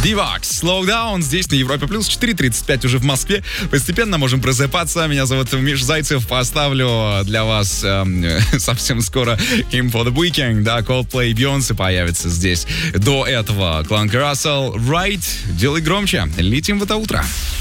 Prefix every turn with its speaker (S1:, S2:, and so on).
S1: Vivax, Slow Down здесь на Европе Плюс, 4:35 уже в Москве. Постепенно можем просыпаться. Меня зовут Миш Зайцев. Поставлю для вас совсем скоро Him for the Weekend. Да, Coldplay, Beyoncé появится здесь. До этого Кланк Рассел, Right. Делай громче. Летим в это утро.